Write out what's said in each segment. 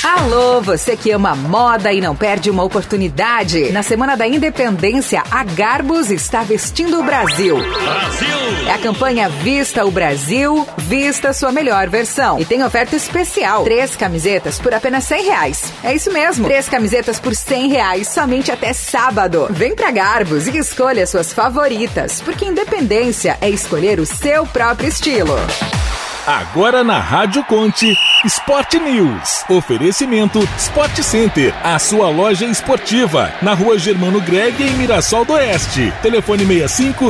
Alô, você que ama moda e não perde uma oportunidade. Na Semana da Independência, a Garbus está vestindo o Brasil. É a campanha Vista o Brasil, vista sua melhor versão. E tem oferta especial, 3 camisetas por apenas R$100. É isso mesmo, 3 camisetas por R$100, somente até sábado. Vem pra Garbus e escolha suas favoritas, porque independência é escolher o seu próprio estilo. Agora na Rádio Conte, Sport News. Oferecimento Sport Center, a sua loja esportiva. Na Rua Germano Greg, em Mirassol do Oeste. Telefone 65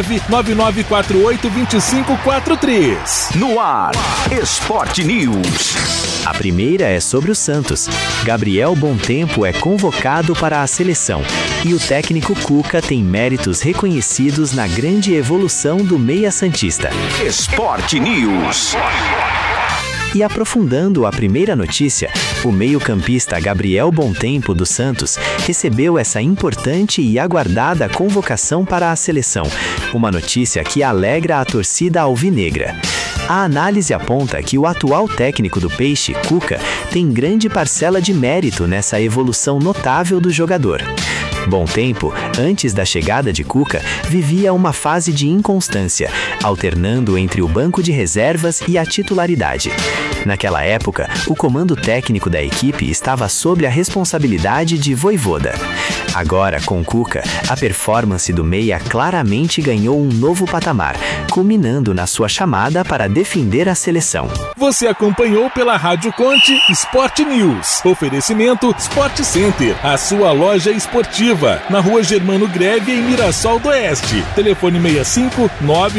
999482543. No ar, Sport News. A primeira é sobre o Santos. Gabriel Bontempo é convocado para a seleção. E o técnico Cuca tem méritos reconhecidos na grande evolução do meia santista. Sport News. E aprofundando a primeira notícia, o meio-campista Gabriel Bontempo do Santos recebeu essa importante e aguardada convocação para a seleção. Uma notícia que alegra a torcida alvinegra. A análise aponta que o atual técnico do Peixe, Cuca, tem grande parcela de mérito nessa evolução notável do jogador. Bontempo, antes da chegada de Cuca, vivia uma fase de inconstância, alternando entre o banco de reservas e a titularidade. Naquela época, o comando técnico da equipe estava sob a responsabilidade de Vojvoda. Agora, com Cuca, a performance do meia claramente ganhou um novo patamar, culminando na sua chamada para defender a seleção. Você acompanhou pela Rádio Conte Sport News. Oferecimento Sport Center, a sua loja esportiva. Na Rua Germano Greg, em Mirassol do Oeste. Telefone 65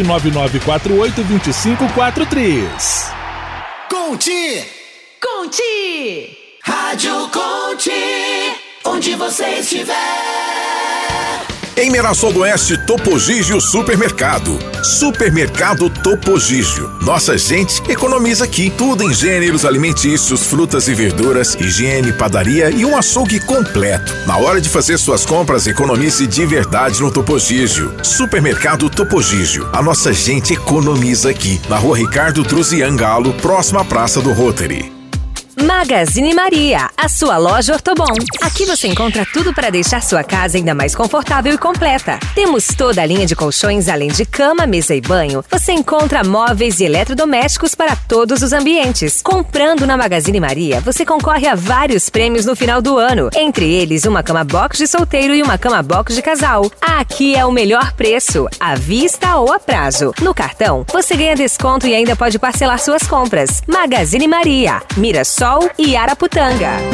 999482543. Conte! Conte! Rádio Conte! Onde você estiver! Em Mirassol do Oeste, Topo Gigio Supermercado. Supermercado Topo Gigio. Nossa gente economiza aqui. Tudo em gêneros alimentícios, frutas e verduras, higiene, padaria e um açougue completo. Na hora de fazer suas compras, economize de verdade no Topo Gigio. Supermercado Topo Gigio. A nossa gente economiza aqui. Na Rua Ricardo Druzian Galo, próxima à Praça do Rotary. Magazine Maria, a sua loja Ortobon. Aqui você encontra tudo para deixar sua casa ainda mais confortável e completa. Temos toda a linha de colchões, além de cama, mesa e banho. Você encontra móveis e eletrodomésticos para todos os ambientes. Comprando na Magazine Maria, você concorre a vários prêmios no final do ano. Entre eles, uma cama box de solteiro e uma cama box de casal. Aqui é o melhor preço, à vista ou a prazo. No cartão, você ganha desconto e ainda pode parcelar suas compras. Magazine Maria, Mirassol e Araputanga.